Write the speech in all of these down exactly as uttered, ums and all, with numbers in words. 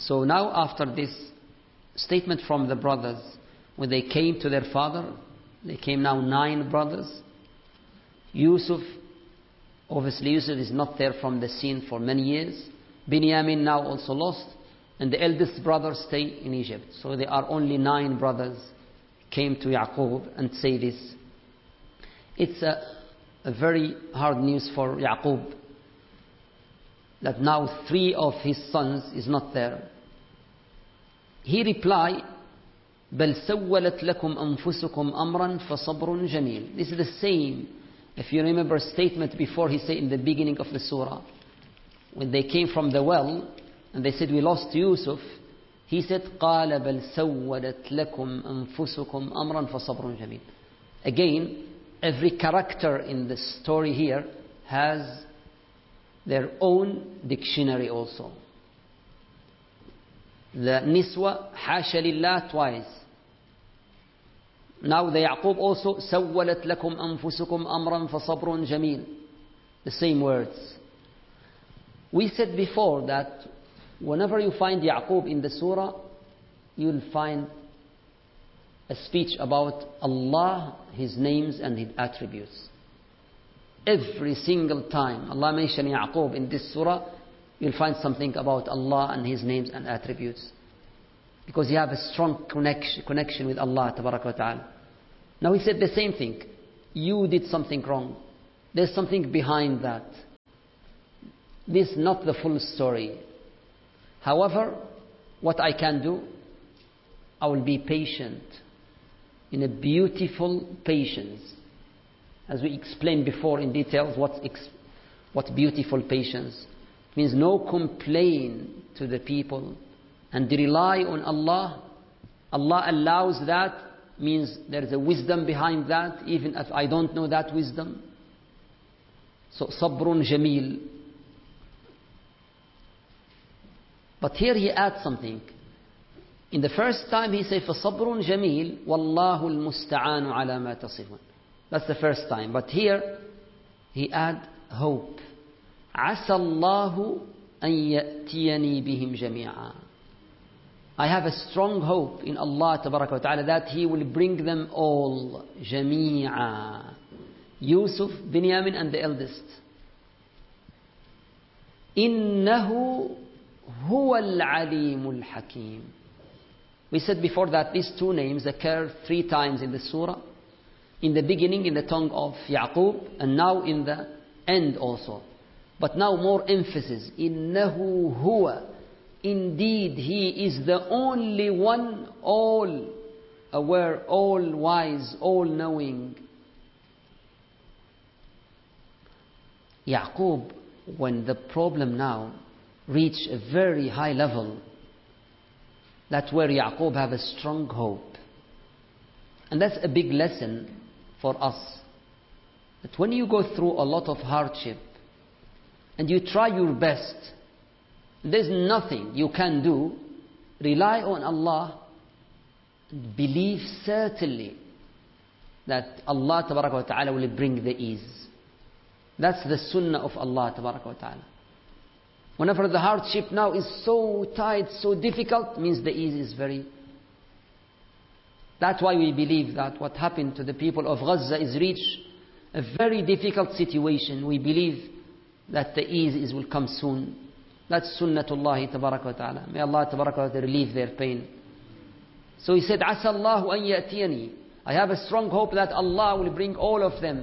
So now after this statement from the brothers, when they came to their father, they came now nine brothers. Yusuf, obviously Yusuf is not there from the scene for many years. Binyamin now also lost, and the eldest brother stay in Egypt. So there are only nine brothers came to Yaqub and say this. It's a, a very hard news for Yaqub that now three of his sons is not there. He replied, بل سولت لكم أنفسكم أمرا فصبر جميل. This is the same, if you remember, statement before he said in the beginning of the surah. When they came from the well and they said we lost Yusuf, he said قال بل سولت لكم أنفسكم أمرا فصبر جميل. Again, every character in the story here has their own dictionary also. The Niswa, حاشا لله, twice. Now the Yaqub also, سولت لكم أنفسكم أمرا فصبر جميل. The same words. We said before that whenever you find Yaqub in the surah, you'll find a speech about Allah, His names and His attributes. Every single time Allah mentions Yaqub in this surah, you'll find something about Allah and His names and attributes. Because you have a strong connection, connection with Allah Tabaraka wa Ta'ala. Now he said the same thing. You did something wrong. There's something behind that. This is not the full story. However, what I can do, I will be patient. In a beautiful patience. As we explained before in details, what, ex- what beautiful patience. It means no complaint to the people and rely on Allah. Allah allows that, means there is a wisdom behind that, even if I don't know that wisdom. So sabrun jameel. But here he adds something. In the first time he said فَصَبْرٌ جَمِيلٌ وَاللَّهُ الْمُسْتَعَانُ عَلَى مَا تَصِفُونَ. That's the first time. But here he add hope. عَسَى اللَّهُ أَن يَأْتِيَنِي بِهِمْ جَمِيعًا. I have a strong hope in Allah Tabaraka wa Ta'ala that He will bring them all. جَمِيعًا. Yusuf, Binyamin and the eldest. إِنَّهُ هُوَ الْعَلِيمُ الْحَكِيمُ. We said before that these two names occur three times in the surah. In the beginning, in the tongue of Yaqub, and now in the end also. But now more emphasis. إِنَّهُ هُوَ. Indeed, He is the only one, all aware, all wise, all knowing. Yaqub, when the problem now reached a very high level, that's where Yaqub have a strong hope. And that's a big lesson for us. That when you go through a lot of hardship and you try your best, there's nothing you can do, rely on Allah and believe certainly that Allah Tabaraka wa Ta'ala will bring the ease. That's the sunnah of Allah Tabaraka wa Ta'ala. Whenever the hardship now is so tight, so difficult, means the ease is very. That's why we believe that what happened to the people of Gaza is reached a very difficult situation. We believe that the ease is will come soon. That's sunnatullah tabaraka wa ta'ala. May Allah tabaraka wa ta'ala relieve their pain. So he said, عَسَى اللَّهُ أَن يَأْتِيَنِي. I have a strong hope that Allah will bring all of them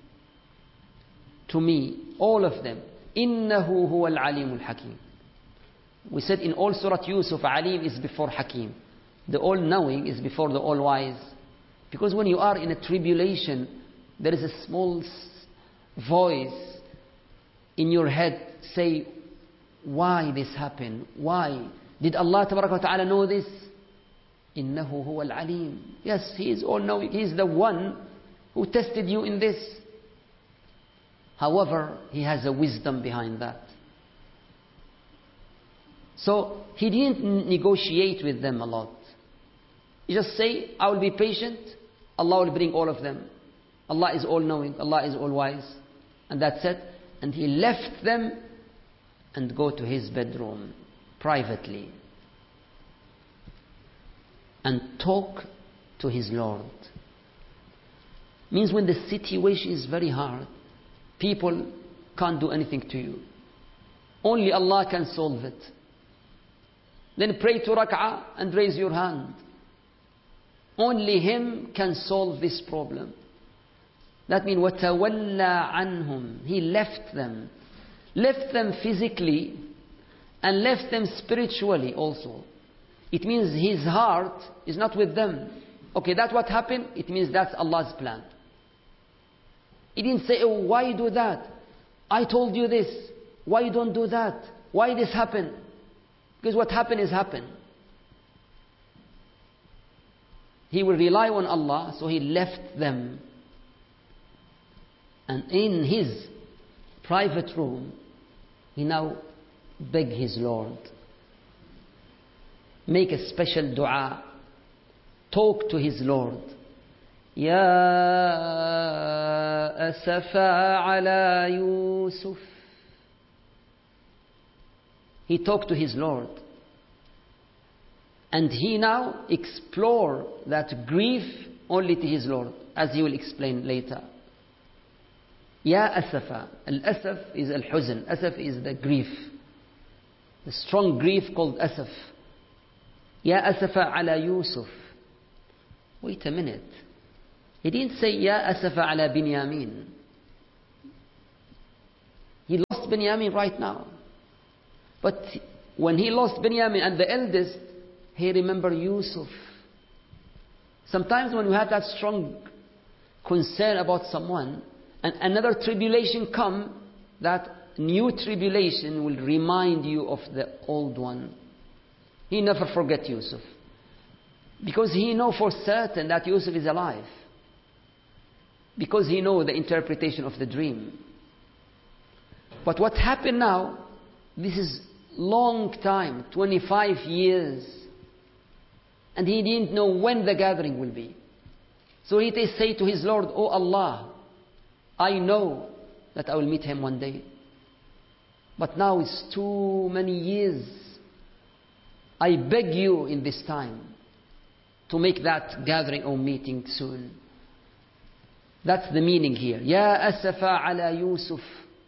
to me. All of them. إِنَّهُ هُوَ الْعَلِيمُ الْحَكِيمُ. We said in all Surah Yusuf, Alim is before Hakim. The all-knowing is before the all-wise. Because when you are in a tribulation, there is a small voice in your head say, why this happened? Why? Did Allah Tabaraka wa Ta'ala know this? إِنَّهُ هُوَ الْعَلِيمُ. Yes, He is all-knowing. He is the one who tested you in this. However, He has a wisdom behind that. So, He didn't negotiate with them a lot. He just say, I will be patient. Allah will bring all of them. Allah is all-knowing. Allah is all-wise. And that's it. And He left them and go to His bedroom privately. and talk to his Lord. Means when the situation is very hard, people can't do anything to you. Only Allah can solve it. Then pray to rak'ah and raise your hand. Only Him can solve this problem. That means وَتَوَلَّى عَنْهُمْ. He left them. Left them physically and left them spiritually also. It means His heart is not with them. Okay, that's what happened. It means that's Allah's plan. He didn't say, oh, why you do that? I told you this. Why you don't do that? Why this happened? Because what happened is happened. He will rely on Allah, so He left them. And in His private room, He now begged His Lord. Make a special dua. Talk to His Lord. Ya asafa ala Yusuf. He talked to his Lord. And he now explore that grief only to his Lord, as he will explain later. Ya asafa. Al-asaf is al-huzn. Asaf is the grief. The strong grief called asaf. Ya asafa ala Yusuf. Wait a minute. He didn't say Ya asafa ala Binyamin. He lost Binyamin right now. But when he lost Binyamin and the eldest, he remembered Yusuf. Sometimes when you have that strong concern about someone, and another tribulation come, that new tribulation will remind you of the old one. He never forget Yusuf. Because he know for certain that Yusuf is alive. Because he know the interpretation of the dream. But what happened now, this is long time, twenty-five years. And he didn't know when the gathering will be. So he say to his Lord, Oh Allah, I know that I will meet him one day. But now it's too many years. I beg you in this time to make that gathering or meeting soon. That's the meaning here. Ya asafa ala Yusuf.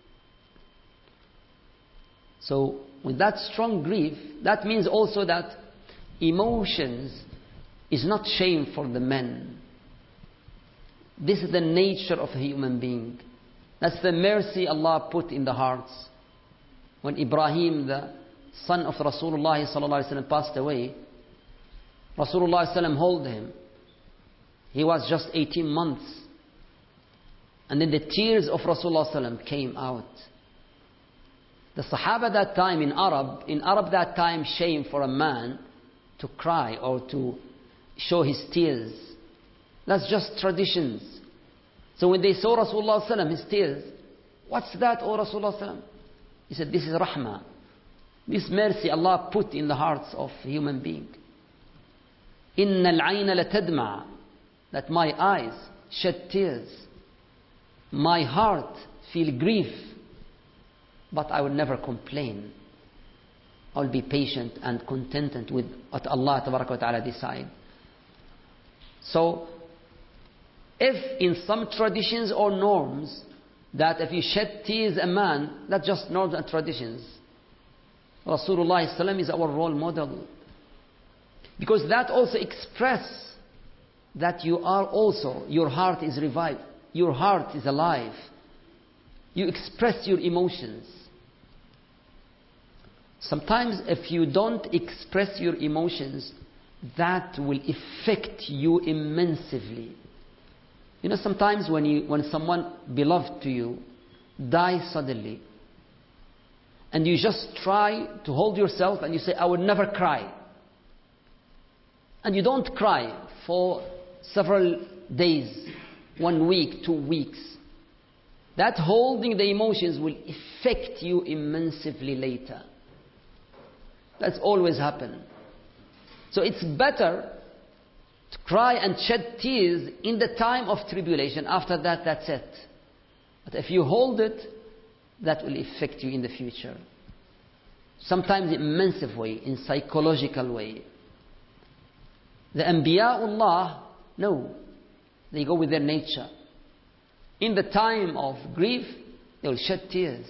So with that strong grief, that means also that emotions is not shame for the men. This is the nature of a human being. That's the mercy Allah put in the hearts. When Ibrahim, the son of Rasulullah sallallahu alaihi wasallam, passed away, Rasulullah sallallahu alaihi wasallam held him. He was just eighteen months. And then the tears of Rasulullah sallallahu alaihi wasallam came out. The Sahaba that time in Arab, in Arab that time, shame for a man to cry or to show his tears. That's just traditions. So when they saw Rasulullah sallallahu alaihi wasallam, his tears, what's that, O Rasulullah sallallahu alaihi wasallam? He said, this is rahmah. This mercy Allah put in the hearts of human being. Inna al-ayna latadma. That my eyes shed tears. My heart feel grief. But I will never complain. I will be patient and contented with what Allah Tabaraka wa Ta'ala decide. So, if in some traditions or norms, that if you shed tears a man, that's just norms and traditions. Rasulullah sallam is our role model. Because that also express that you are also, your heart is revived. Your heart is alive. You express your emotions. Sometimes if you don't express your emotions, that will affect you immensely. You know, sometimes when you, when someone beloved to you dies suddenly, and you just try to hold yourself and you say, I will never cry. And you don't cry for several days, one week, two weeks. That holding the emotions will affect you immensely later. That's always happened. So it's better to cry and shed tears in the time of tribulation. After that, that's it. But if you hold it, that will affect you in the future. Sometimes in immense way, in psychological way. The Anbiya'ullah, no, they go with their nature. In the time of grief, they will shed tears.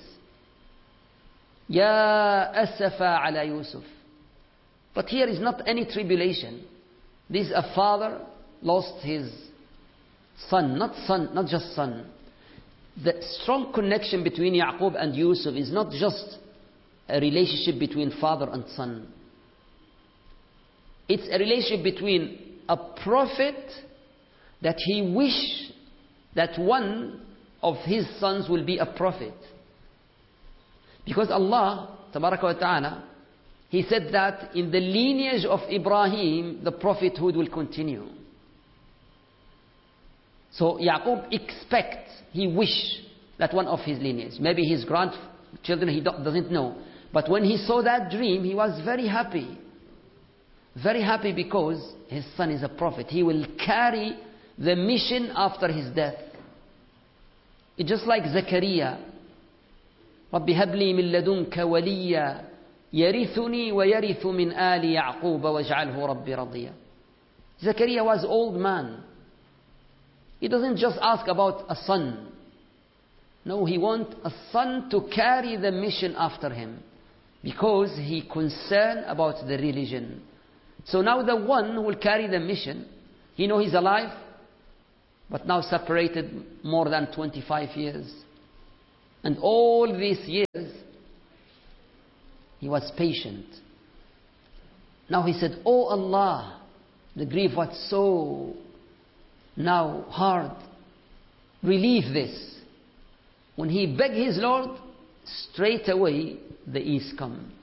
Ya asafa ala Yusuf. But here is not any tribulation. This is a father lost his son, not son, not just son. The strong connection between Yaqub and Yusuf is not just a relationship between father and son. It's a relationship between a prophet that he wished that one of his sons will be a prophet. Because Allah, tabaraka wa ta'ala, He said that in the lineage of Ibrahim, the prophethood will continue. So Yaqub expects, he wished that one of his lineage, maybe his grandchildren, he doesn't know. But when he saw that dream, he was very happy. Very happy because his son is a prophet. He will carry the mission after his death. It's just like Zakaria. رَبِّ هَبْ لِي مِن لَّدُنْكَ وَلِيًّا يَرِثُنِي وَيَرِثُ مِنْ آلِ يَعْقُوبَ وَاجْعَلْهُ رَبِّ رَضِيًّا. Zakaria was old man. He doesn't just ask about a son. No, he wants a son to carry the mission after him, because he concerned about the religion. So now the one who will carry the mission, he know he's alive, but now separated more than twenty-five years. And all these years, he was patient. Now he said, "Oh Allah, the grief was so now hard. Relieve this." When he begged his Lord, straight away the ease come.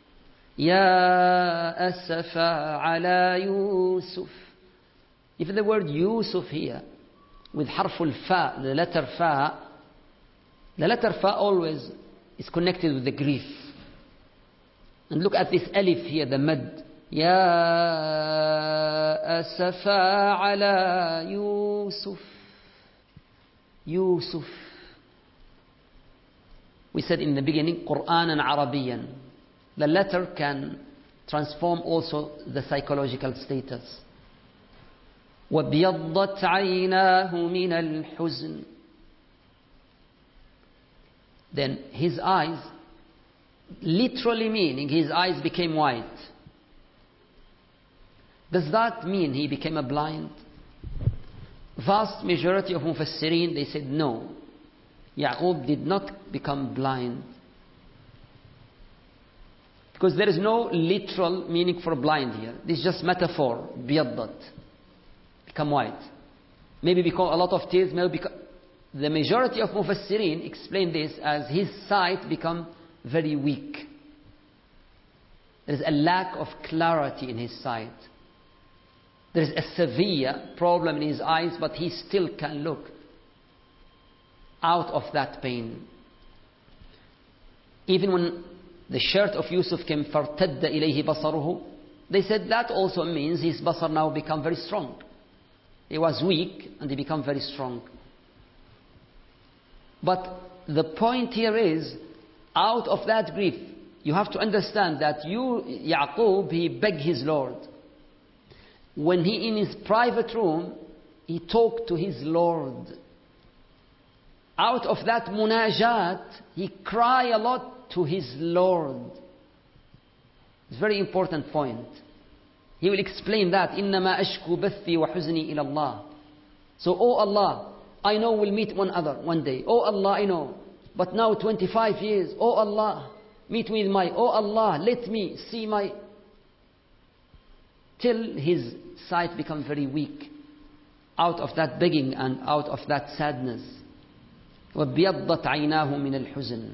Ya asafa ala Yusuf. Even the word Yusuf here, with harful fa, the letter fa, the letter fa always is connected with the grief. And look at this alif here, the mad. Ya asafa ala Yusuf. Yusuf. We said in the beginning, Qur'anan Arabiyan. The letter can transform also the psychological status. وَبْيَضَّتْ عَيْنَاهُ مِنَ الْحُزْنِ. Then his eyes, literally meaning his eyes became white. Does that mean he became a blind? Vast majority of Mufassirin, they said no. Yaqub did not become blind. Because there is no literal meaning for blind here. This is just metaphor. Biyaddat. Become white. Maybe because a lot of tears, maybe because the majority of Mufassirin explain this as his sight become very weak. There is a lack of clarity in his sight. There is a severe problem in his eyes, but he still can look out of that pain. Even when the shirt of Yusuf came, فَارْتَدَّ إِلَيْهِ بَصَرُهُ, they said that also means his basar now become very strong. He was weak and he become very strong. But the point here is, out of that grief, you have to understand that you, Yaqub, he begged his Lord. When he in his private room, he talked to his Lord. Out of that munajat, he cried a lot to his Lord. It's a very important point. He will explain that. إِنَّمَا أَشْكُ بَثِّي وَحُزْنِي إِلَى اللَّهِ. So, oh Allah, I know we'll meet one other one day. Oh Allah, I know. But now twenty-five years. Oh Allah, meet me with my, oh Allah, let me see my... Till his sight become very weak. Out of that begging and out of that sadness. وَبْيَضَّتْ عَيْنَاهُ مِنَ الْحُزْنِ.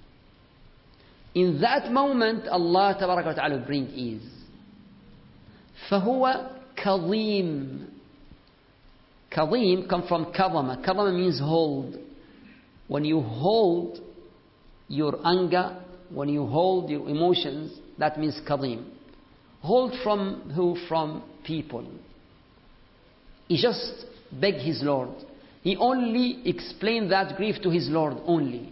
In that moment, Allah Tabaraka wa Ta'ala will bring ease. فَهُوَ كَظِيمٌ. Kazim come from kazama. Kazama means hold. When you hold your anger, when you hold your emotions, that means kazim. Hold from who? From people. He just begged his Lord. He only explained that grief to his Lord only.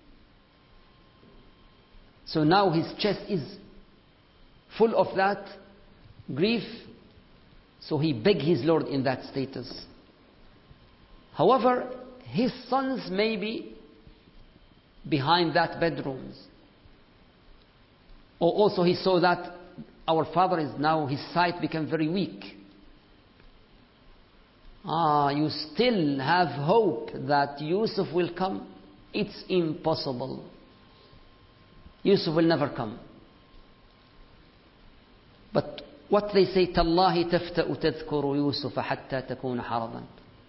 So now his chest is full of that grief. So he begged his Lord in that status. However, his sons may be behind that bedrooms. Or also he saw that our father is now, his sight became very weak. Ah, you still have hope that Yusuf will come? It's impossible. Yusuf will never come. But what they say, تَاللَّهِ تَفْتَأُ تَذْكُرُ يُوسُفَ حَتَّى تَكُونَ حَرَضًا.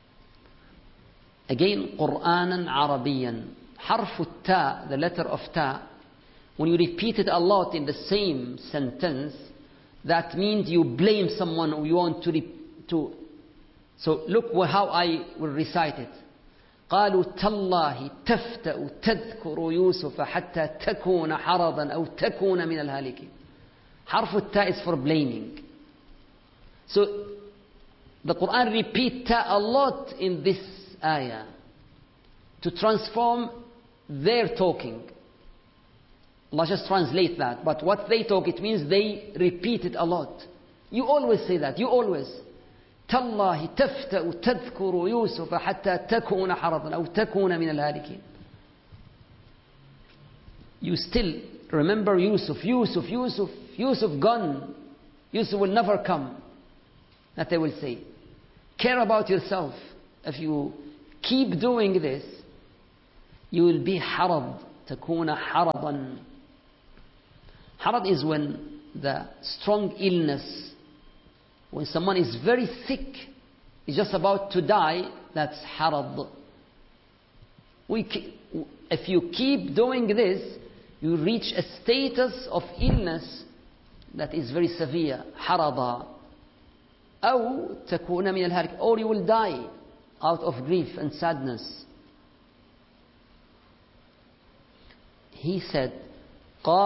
Again, قرآنا عربيا. حرف التاء, the letter of ta, when you repeat it a lot in the same sentence, that means you blame someone or you want to, to so look how I will recite it. قالوا تالله تفتأ تذكر يوسف حتى تكون حرضا أو تكون من الهالكين. حرف التاء is for blaming. So the Quran repeats ta a lot in this ayah to transform their talking. Allah just translate that. But what they talk, it means they repeat it a lot. You always say that. You always. تالله تفتأ تذكر يوسف حتى تكون حرضا أو تكون من الهالكين. You still remember Yusuf, Yusuf, Yusuf, Yusuf gone. Yusuf will never come. That they will say. Care about yourself. If you keep doing this, you will be حرض. تكون حرضا. Harad is when the strong illness, when someone is very sick, is just about to die, that's harad. We, if you keep doing this, you reach a status of illness that is very severe. Harada. أو تكون من الهلك. Or you will die out of grief and sadness. He said,